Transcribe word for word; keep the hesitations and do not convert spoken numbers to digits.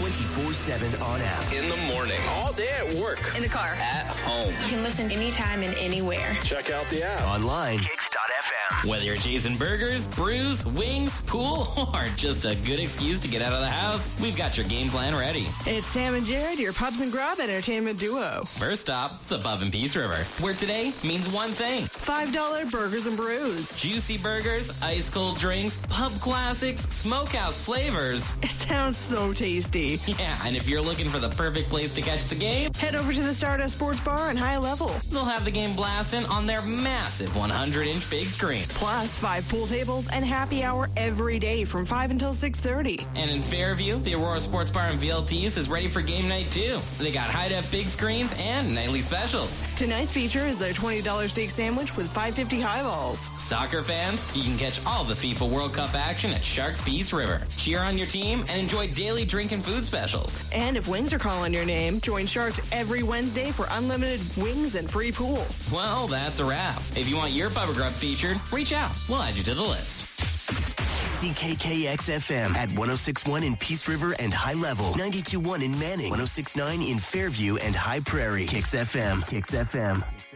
twenty-four seven on app. In the morning, all day at work, in the car, at home. You can listen anytime and anywhere. Check out the app. Online. Kicks dot f m. Whether you're chasing burgers, brews, wings, pool, or just a good excuse to get out of the house, we've got your game plan ready. It's Tam and Jared, your Pubs and Grub entertainment duo. First stop, the Pub in Peace River, where today means one thing. five dollar burgers and brews. Juicy burgers, ice cold drinks, pub classics, smokehouse flavors. It sounds so tasty. Yeah, and if you're looking for the perfect place to catch the game, head over to the Stardust Sports Bar and High Level. They'll have the game blasting on their massive one hundred inch big screen. Plus, five pool tables and happy hour every day from five until six thirty. And in Fairview, the Aurora Sports Bar and V L Ts is ready for game night too. They got high-def big screens and nightly specials. Tonight's feature is their twenty dollar steak sandwich with five fifty highballs. Soccer fans, you can catch all the FIFA World Cup action at Sharks Peace River. Cheer on your team and enjoy daily drink and food specials. And if wings are calling your name, join Sharks every Wednesday for unlimited wings and free pool. Well, that's a wrap. If you want your Pub or Grub featured, reach out. We'll add you to the list. C K K X F M at one oh six point one in Peace River and High Level, ninety-two point one in Manning, one oh six point nine in Fairview and High Prairie. Kicks F M. Kicks F M.